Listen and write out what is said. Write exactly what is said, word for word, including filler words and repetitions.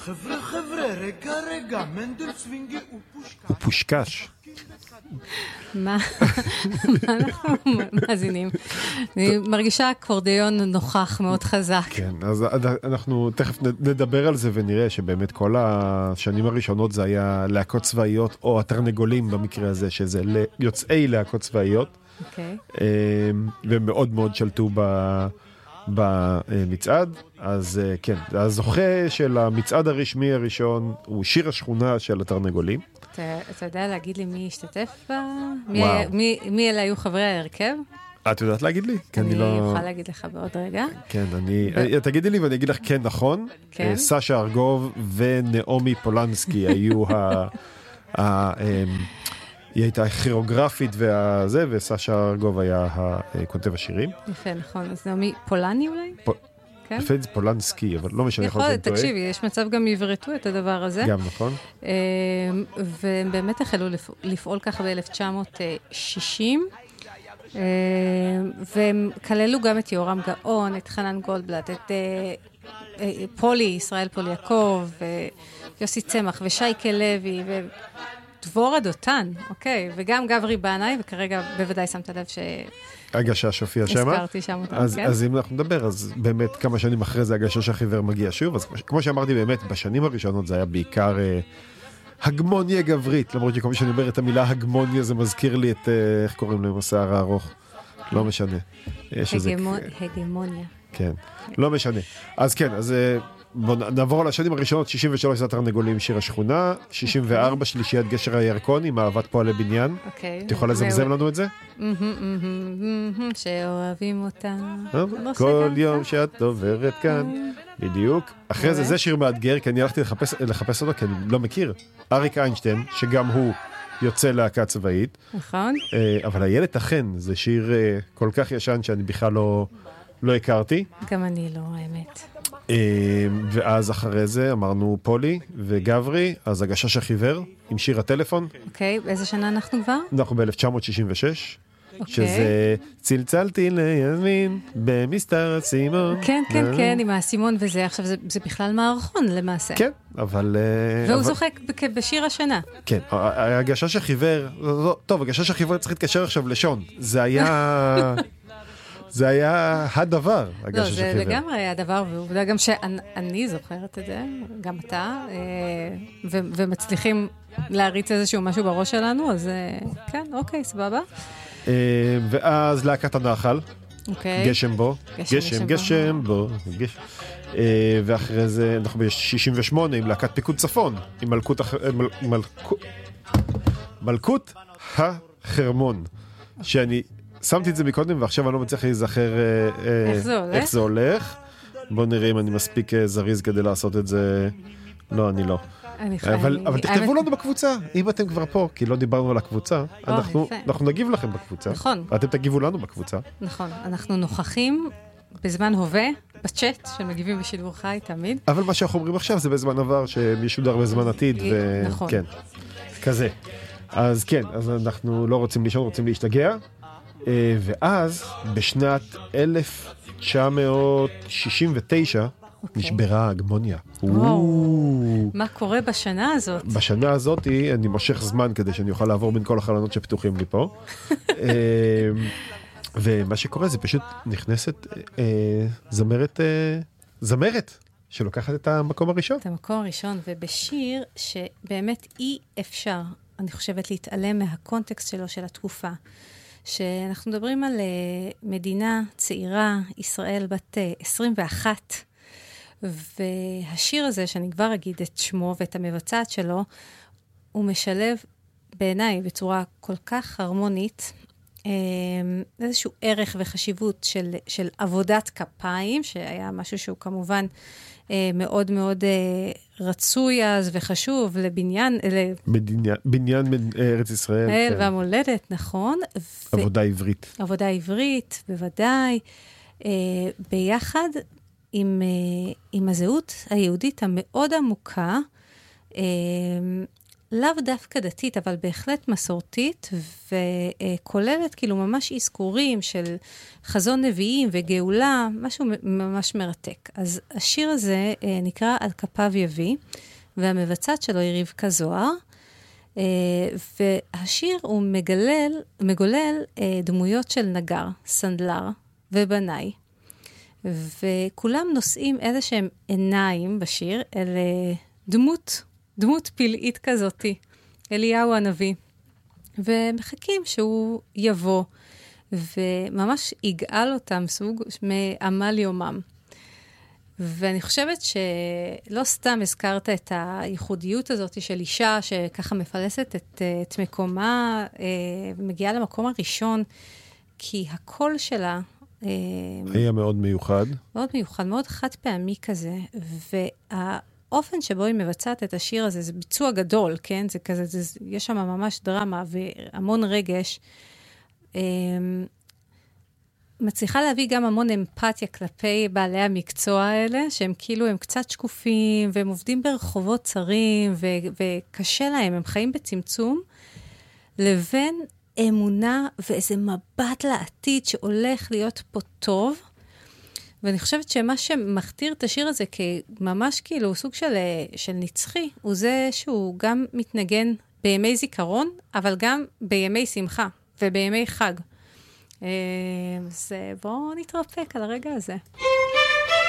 חבר'ה, חבר'ה, רגע, רגע, מנדל סווינגי הוא פושקש. הוא פושקש. מה? מה אנחנו מאזינים? אני מרגישה אקורדיון נוכח מאוד חזק. כן, אז אנחנו תכף נדבר על זה ונראה שבאמת כל השנים הראשונות זה היה להקות צבאיות, או התרנגולים במקרה הזה, שזה יוצאי להקות צבאיות. אוקיי. ומאוד מאוד שלטו במצעד. אז כן, הזוכה של המצעד הרשמי הראשון הוא שיר השכונה של התרנגולים. אתה יודע להגיד לי מי השתתף בה? מי אלה היו חברי ההרכב? את יודעת להגיד לי? אני אוכל להגיד לך בעוד רגע. כן, אני, תגידי לי ואני אגיד לך כן, נכון. סשה ארגוב ונעמי פולנסקי היו ה... היא הייתה הכירוגרפית והזה, וסשה ארגוב היה כותב השירים. יפה, נכון. אז נעמי פולני אולי? לפעמים זה פולנסקי, אבל לא משנה. יכול, תקשיבי, יש מצב גם יברטו את הדבר הזה. גם נכון. והם באמת החלו לפעול ככה ב-אלף תשע מאות שישים, והם כללו גם את יורם גאון, את חנן גולדבלט, את פולי, ישראל פולי יעקב, יוסי צמח ושייקה לוי, ודבורה דותן, אוקיי, וגם גברי בנאי, וכרגע בוודאי שמת לב ש... הגשש הופיע שמה. הזכרתי שם אותם, אז, כן. אז אם אנחנו נדבר, אז באמת כמה שנים אחרי זה הגשש החיוור מגיע שוב, אז כמו שאמרתי באמת, בשנים הראשונות זה היה בעיקר אה, הגמוניה גברית, למרות שכל מי שאני אומר את המילה הגמוניה, זה מזכיר לי את, אה, איך קוראים להם, השיער הארוך, לא משנה. הגמונ... הגמוניה. כן, לא משנה. אז כן, אז... אה, בוא נעבור על השנים הראשונות, שישים ושלוש זה התרנגולים שיר השכונה, שישים וארבע שלישיית גשר הירקון עם אהבת פועלי בניין. אוקיי. את יכולה לזמזם לנו את זה? שאוהבים אותה. כל יום שאת עוברת כאן. בדיוק. אחרי זה, זה שיר מאתגר, כי אני הלכתי לחפש אותו, כי אני לא מכיר. אריק איינשטיין, שגם הוא יוצא להקה צבאית. נכון. אבל הילד החן, זה שיר כל כך ישן שאני בכלל לא הכרתי. גם אני לא, האמת. ואז אחרי זה אמרנו פולי וגברי, אז הגשש החיוור עם שיר הטלפון. אוקיי, באיזה שנה אנחנו כבר? אנחנו ב-אלף תשע מאות שישים ושש, שזה צלצלתי לימין במסתר הסימון. כן, כן, כן, עם הסימון וזה. עכשיו זה בכלל מערכון למעשה. כן, אבל... והוא זוחק בשיר השנה. כן, הגשש החיוור, טוב, הגשש החיוור צריך להתקשר עכשיו לשון. זה היה... זה היה הדבר, הגשש החיוור. לא, זה לגמרי היה הדבר, ועובדה גם שאני זוכרת את זה, גם אתה, ומצליחים להריץ איזשהו משהו בראש שלנו, אז כן, אוקיי, סבבה. ואז להקת הנחל, גשם בו, גשם, גשם בו, ואחרי זה אנחנו ב-שישים ושמונה עם להקת פיקוד צפון, עם מלכות החרמון, שאני... שמתי את זה מקודם, ועכשיו אני לא מצליח להיזכר איך זה הולך. איך זה הולך. בוא נראה אם אני מספיק זריז כדי לעשות את זה. לא, אני לא. אני אבל, אבל תכתבו לנו בקבוצה, אם אתם כבר פה, כי לא דיברנו על הקבוצה, אנחנו, אנחנו נגיב לכם בקבוצה. נכון. אתם תגיבו לנו בקבוצה. נכון. אנחנו נוכחים בזמן הווה, בצ'אט, שמגיבים בשידור חי תמיד. אבל מה שאנחנו אומרים עכשיו זה בזמן עבר, שמשודר בזמן עתיד. ו... נכון. כן, כזה. אז כן, אז אנחנו לא רוצים לישון, רוצים להשתגע. ואז בשנת אלף תשע מאות שישים ותשע נשברה ההגמוניה. מה קורה בשנה הזאת? בשנה הזאת אני מושך זמן כדי שאני אוכל לעבור בין כל החלונות שפתוחים לי פה. ומה שקורה זה פשוט נכנסת זמרת, זמרת שלוקחת את המקום הראשון. את המקום הראשון, ובשיר שבאמת אי אפשר, אני חושבת, להתעלם מהקונטקסט שלו של התקופה. שאנחנו מדברים על מדינה צעירה, ישראל בת עשרים ואחת, והשיר הזה, שאני כבר אגיד את שמו ואת המבצעת שלו, הוא משלב בעיניי בצורה כל כך הרמונית, איזשהו ערך וחשיבות של, של עבודת כפיים, שהיה משהו שהוא כמובן מאוד מאוד רצוי אז וחשוב לבניין, בניין, בניין ארץ ישראל. כן. והמולדת, נכון. עבודה עברית. עבודה עברית, בוודאי. ביחד עם, עם הזהות היהודית המאוד עמוקה, לאו דווקא דתית, אבל בהחלט מסורתית, וכוללת כאילו ממש אזכורים של חזון נביאים וגאולה, משהו ממש מרתק. אז השיר הזה נקרא על כפיו יביא, והמבצעת שלו היא רבקה זוהר, והשיר הוא מגלל, מגולל דמויות של נגר, סנדלר ובנאי, וכולם נושאים איזה שהם עיניים בשיר, אל דמות, דמות פלאית כזאת, אליהו הנביא, ומחכים שהוא יבוא, וממש יגאל אותם סוג מעמל יומם. ואני חושבת שלא סתם הזכרת את הייחודיות הזאת של אישה שככה מפלסת את, את מקומה, ומגיעה למקום הראשון, כי הקול שלה היה מאוד מיוחד. מאוד מיוחד, מאוד חד פעמי כזה, והאופן שבו היא מבצעת את השיר הזה, זה ביצוע גדול, כן? זה כזה, זה, יש שם ממש דרמה והמון רגש. מצליחה להביא גם המון אמפתיה כלפי בעלי המקצוע האלה, שהם כאילו, הם קצת שקופים, והם עובדים ברחובות צרים, ו- וקשה להם, הם חיים בצמצום, לבין אמונה ואיזה מבט לעתיד שהולך להיות פה טוב. ואני חושבת שמה שמכתיר את השיר הזה כממש כאילו סוג של, של נצחי, הוא זה שהוא גם מתנגן בימי זיכרון, אבל גם בימי שמחה ובימי חג. אז בואו נתרפק על הרגע הזה.